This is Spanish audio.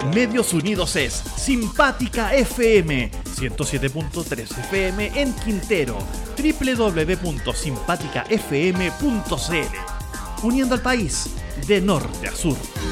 Medios Unidos es Simpática FM, 107.3 FM en Quintero, www.simpaticafm.cl, uniendo al país de norte a sur.